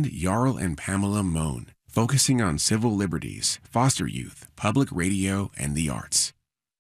Jarl and Pamela Mohn, focusing on civil liberties, foster youth, public radio, and the arts.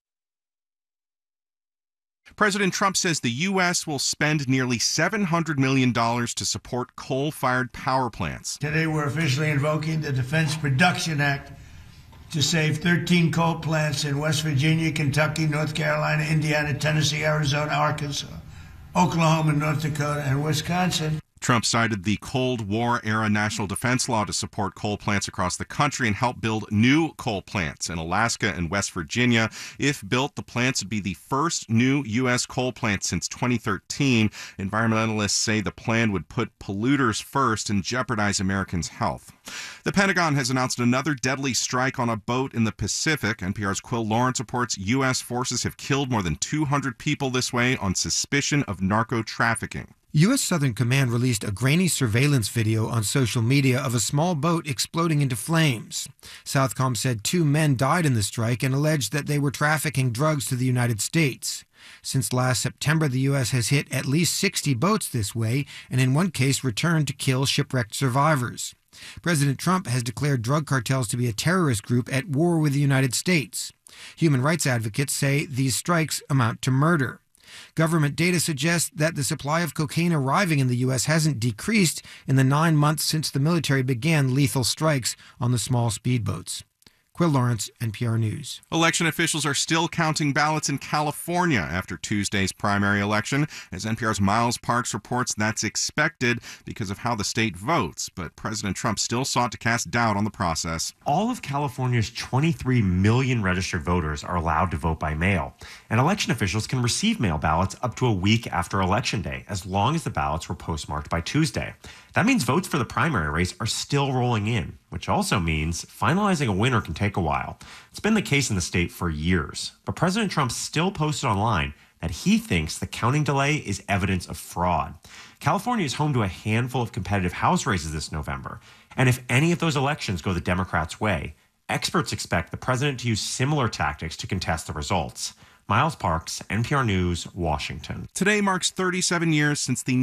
President Trump says the U.S. will spend nearly $700 million to support coal-fired power plants. Today we're officially invoking the Defense Production Act to save 13 coal plants in West Virginia, Kentucky, North Carolina, Indiana, Tennessee, Arizona, Arkansas, Oklahoma, North Dakota, and Wisconsin. Trump cited the Cold War-era national defense law to support coal plants across the country and help build new coal plants in Alaska and West Virginia. If built, the plants would be the first new U.S. coal plant since 2013. Environmentalists say the plan would put polluters first and jeopardize Americans' health. The Pentagon has announced another deadly strike on a boat in the Pacific. NPR's Quill Lawrence reports U.S. forces have killed more than 200 people this way on suspicion of narco-trafficking. U.S. Southern Command released a grainy surveillance video on social media of a small boat exploding into flames. Southcom said 2 men died in the strike and alleged that they were trafficking drugs to the United States. Since last September, the U.S. has hit at least 60 boats this way, and in one case returned to kill shipwrecked survivors. President Trump has declared drug cartels to be a terrorist group at war with the United States. Human rights advocates say these strikes amount to murder. Government data suggests that the supply of cocaine arriving in the U.S. hasn't decreased in the 9 months since the military began lethal strikes on the small speedboats. Quill Lawrence, NPR News. Election officials are still counting ballots in California after Tuesday's primary election. As NPR's Miles Parks reports, that's expected because of how the state votes. But President Trump still sought to cast doubt on the process. All of California's 23 million registered voters are allowed to vote by mail. And election officials can receive mail ballots up to a week after Election Day, as long as the ballots were postmarked by Tuesday. That means votes for the primary race are still rolling in, which also means finalizing a winner can take a while. It's been the case in the state for years, but President Trump still posted online that he thinks the counting delay is evidence of fraud. California is home to a handful of competitive House races this November, and if any of those elections go the Democrats' way, experts expect the president to use similar tactics to contest the results. Miles Parks, NPR News, Washington. Today marks 37 years since the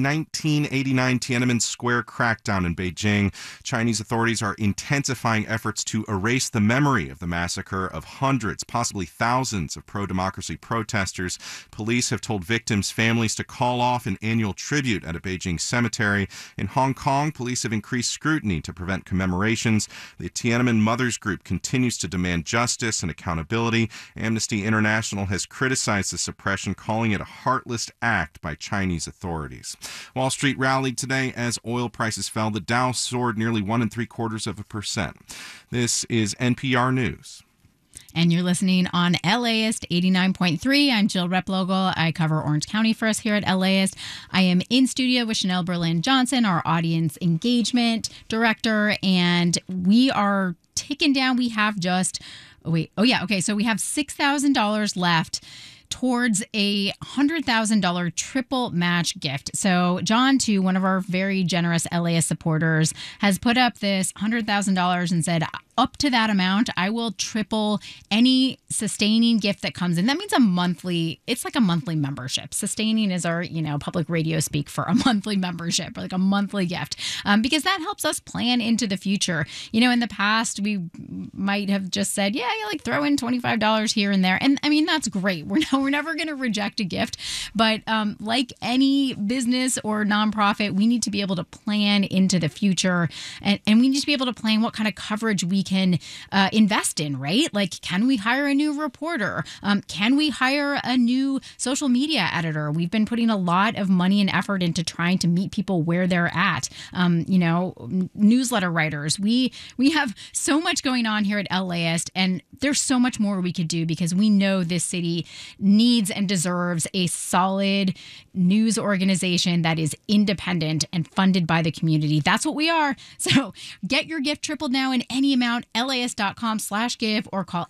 1989 Tiananmen Square crackdown in Beijing. Chinese authorities are intensifying efforts to erase the memory of the massacre of hundreds, possibly thousands of pro-democracy protesters. Police have told victims' families to call off an annual tribute at a Beijing cemetery. In Hong Kong, police have increased scrutiny to prevent commemorations. The Tiananmen Mothers Group continues to demand justice and accountability. Amnesty International has criticized the suppression, calling it a heartless act by Chinese authorities. Wall Street rallied today as oil prices fell. The Dow soared nearly 1 3/4%. This is NPR News. And you're listening on LAist 89.3. I'm Jill Replogle. I cover Orange County for us here at LAist. I am in studio with Chanel Berlin-Johnson, our audience engagement director, and we are ticking down. We have just... So we have $6,000 left towards a $100,000 triple match gift. So John, too, one of our very generous LAist supporters, has put up this $100,000 and said, up to that amount, I will triple any sustaining gift that comes in. That means it's like a monthly membership. Sustaining is our, public radio speak for a monthly membership, or like a monthly gift, because that helps us plan into the future. In the past, we might have just said, throw in $25 here and there. And I mean, that's great. We're never going to reject a gift. But like any business or nonprofit, we need to be able to plan into the future. And we need to be able to plan what kind of coverage we can invest in, right? Like, can we hire a new reporter? Can we hire a new social media editor? We've been putting a lot of money and effort into trying to meet people where they're at. Newsletter writers. We have so much going on here at LAist, and there's so much more we could do because we know this city needs and deserves a solid news organization that is independent and funded by the community. That's what we are. So get your gift tripled now in any amount, LAist.com/give, or call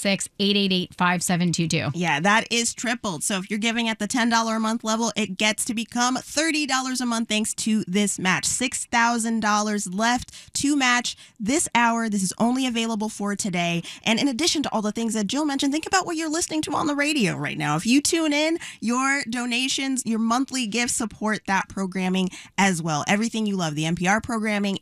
866-888-5722. Yeah, that is tripled. So if you're giving at the $10 a month level, it gets to become $30 a month thanks to this match. $6,000 left to match this hour. This is only available for today. And in addition to all the things that Jill mentioned, think about what you're listening to on the radio right now. If you tune in, your donations, your monthly gifts support that programming as well. Everything you love, the NPR programming